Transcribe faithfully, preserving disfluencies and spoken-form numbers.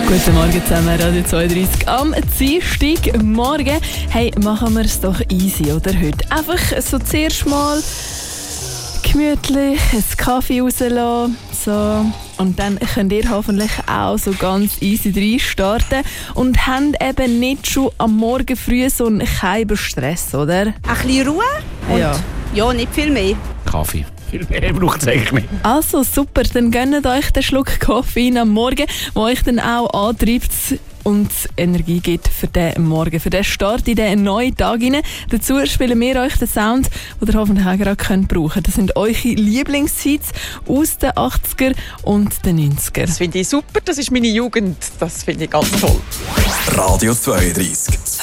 Guten Morgen zusammen, Radio zweiunddreißig am Dienstagmorgen. Hey, machen wir es doch easy, oder? Heute einfach so zuerst mal gemütlich einen Kaffee rauslassen, so. Und dann könnt ihr hoffentlich auch so ganz easy rein starten und habt eben nicht schon am Morgen früh so einen Keiberstress, oder? Ein bisschen Ruhe und Ja. ja, nicht viel mehr. Kaffee. Viel mehr braucht es eigentlich nicht. Also super, dann gönnt euch den Schluck Koffein am Morgen, der euch dann auch antreibt und Energie gibt für den Morgen, für den Start in den neuen Tag hinein. Dazu spielen wir euch den Sound, den ihr hoffentlich auch gerade könnt brauchen. Das sind eure Lieblingshits aus den achtziger und den neunziger. Das finde ich super, das ist meine Jugend. Das finde ich ganz toll. Radio zweiunddreißig.